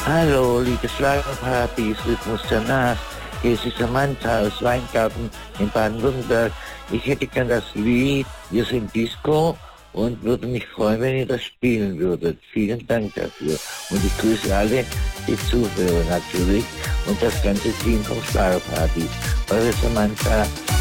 Hallo, liebe Schlagerpartys, Rhythmus der Nacht. Hier ist Samantha aus Weingarten in Baden-Württemberg. Ich hätte gern das Lied Wir sind Disco und würde mich freuen, wenn ihr das spielen würdet. Vielen Dank dafür. Und ich grüße alle, die Zuhörer natürlich und das ganze Team vom Schlagerpartys. Eure Samantha.